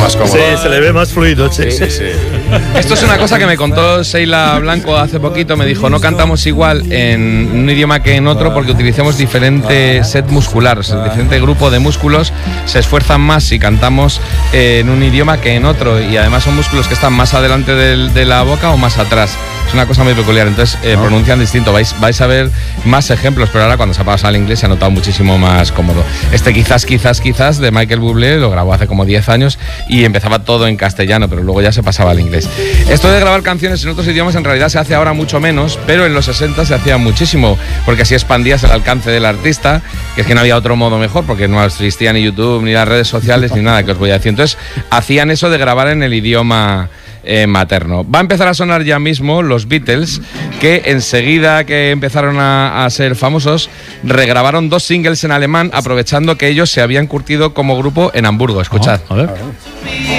más cómodo. Sí, se le ve más fluido, sí. Esto es una cosa que me contó Sheila Blanco hace poquito. Me dijo, no cantamos igual en un idioma que en otro porque utilizamos diferente set muscular, o sea, diferente grupo de músculos se esfuerzan más si cantamos en un idioma que en otro, y además son músculos que están más adelante de la boca o más atrás. Es una cosa muy peculiar, entonces pronuncian distinto. Vais a ver más ejemplos, pero ahora cuando se ha pasado al inglés se ha notado muchísimo más cómodo. Este quizás de Michael Bublé lo grabó hace como 10 años y empezaba todo en castellano, pero luego ya se pasaba al inglés. Esto de grabar canciones en otros idiomas en realidad se hace ahora mucho menos, pero en los 60 se hacía muchísimo, porque así expandías el alcance del artista, que es que no había otro modo mejor, porque no existía ni YouTube, ni las redes sociales, ni nada que os voy a decir. Entonces hacían eso de grabar en el idioma materno. Va a empezar a sonar ya mismo los Beatles, que enseguida que empezaron a ser famosos, regrabaron 2 singles en alemán, aprovechando que ellos se habían curtido como grupo en Hamburgo. Escuchad. A ver.